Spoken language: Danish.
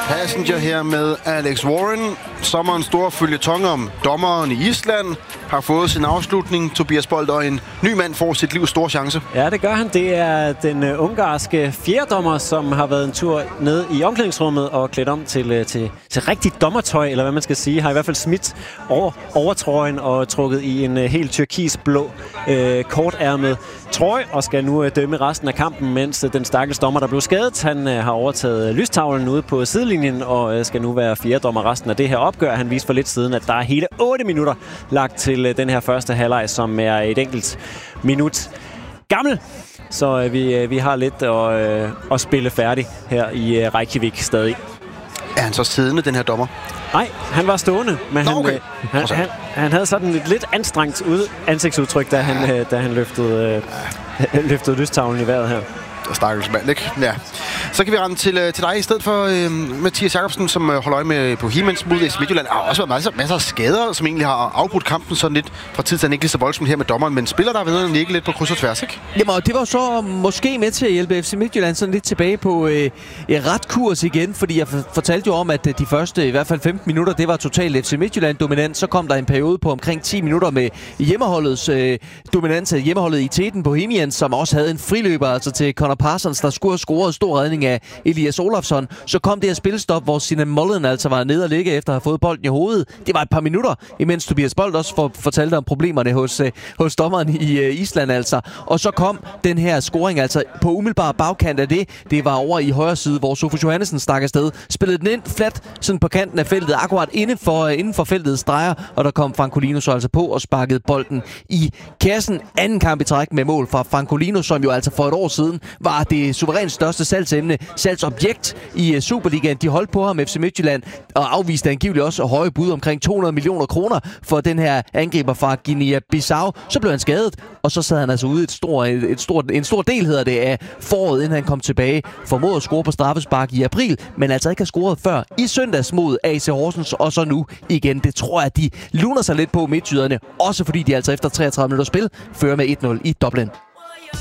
Passenger her med Alex Warren. Sommerens store føljeton om dommeren i Island har fået sin afslutning. Tobias Bold og en ny mand får sit livs store chance. Ja, det gør han. Det er den ungarske fjerdommer, som har været en tur ned i omklædningsrummet og klædt om til rigtig dommertøj, eller hvad man skal sige. Har i hvert fald smidt overtrøjen og trukket i en helt turkisblå kortærmet trøje og skal nu dømme resten af kampen, mens den stakkels dommer, der blev skadet, han har overtaget lystavlen ude på sidelinjen og skal nu være fjerdommer resten af det her opgør. Han viste for lidt siden, at der er hele 8 minutter lagt til den her første halvleg, som er et enkelt minut gammel. Så vi har lidt at spille færdig her i Reykjavik stadig. Er han så siddende, den her dommer? Nej, han var stående, men han havde sådan et lidt anstrengt ansigtsudtryk, da han løftede lystavlen i vejret her. Stakkels mand, ikke? Ja. Så kan vi rende til dig i stedet for Mathias Jacobsen, som holder øje med Bohemians mod AC Midtjylland. Der har også været masser af skader, som egentlig har afbrudt kampen sådan lidt fra tid til anden. Ikke lige så voldsomt her med dommeren, men spiller der ved ikke lidt på kryds og tværs, ikke? Jamen, og det var så måske med til at hjælpe FC Midtjylland sådan lidt tilbage på ret kurs igen, fordi jeg fortalte jo om, at de første i hvert fald 15 minutter, det var totalt FC Midtjylland dominant. Så kom der en periode på omkring 10 minutter med hjemmeholdets dominans af hjemmeholdet i teten Bohemians, som også havde en friløber altså til Connor Parsons, der skulle have scoret stor redning af Elias Olofsson. Så kom det her spilstop, hvor Sinan Mullen altså var nede og ligge efter at have fået bolden i hovedet. Det var et par minutter, imens Tobias Bold også fortalte om problemerne hos dommeren i Island altså. Og så kom den her scoring altså på umiddelbar bagkant af det. Det var over i højre side, hvor Sofus Johannesen stak afsted. Spillede den ind flat sådan på kanten af feltet, akkurat inden for feltets streger, og der kom Francolino så altså på og sparkede bolden i kassen. Anden kamp i træk med mål fra Francolino, som jo altså for et år siden var det suverænt største salgsobjekt i Superligaen. De holdt på ham FC Midtjylland og afviste angiveligt også høje bud omkring 200 millioner kroner for den her angriber fra Guinea-Bissau. Så blev han skadet, og så sad han altså ude en stor del hedder det af foråret, inden han kom tilbage. Formåede at score på straffespark i april, men altså ikke har scoret før i søndags mod AC Horsens, og så nu igen. Det tror jeg, de luner sig lidt på midtjyderne, også fordi de altså efter 33 minutter spil fører med 1-0 i Dublin.